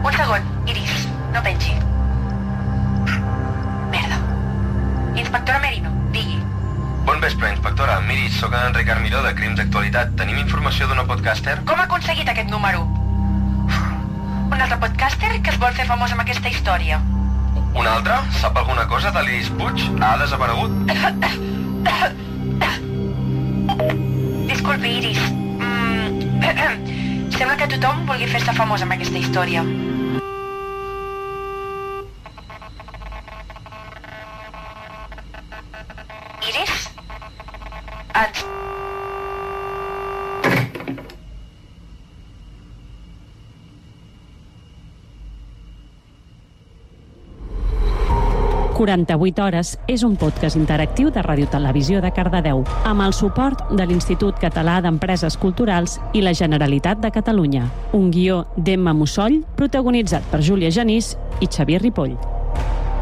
Un segon, Iris, no pengi. Merda. Inspectora Merino, digui. Bon vespre, inspectora. Miri, sóc Enric Armiró, de Crims d'Actualitat. Tenim informació d'una podcaster? Com ha aconseguit aquest número? Un altre podcaster que es vol fer famós amb aquesta història. Un altre? Sap alguna cosa de l'Iris Puig? Ha desaparegut? Disculpi, Iris. Sembla que tothom vulgui fer-se famós amb aquesta història. Iris? Ens... 48 hores és un podcast interactiu de Ràdio Televisió de Cardedeu, amb el suport de l'Institut Català d'Empreses Culturals i la Generalitat de Catalunya. Un guió d'Emma Mussoll, protagonitzat per Júlia Genís i Xavier Ripoll.